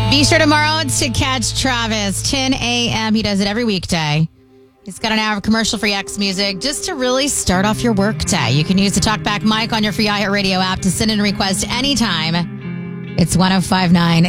Be sure tomorrow to catch Travis, 10 a.m. He does it every weekday. He's got an hour of commercial-free X music just to really start off your workday. You can use the TalkBack mic on your free iHeartRadio app to send in a request anytime. It's 105.9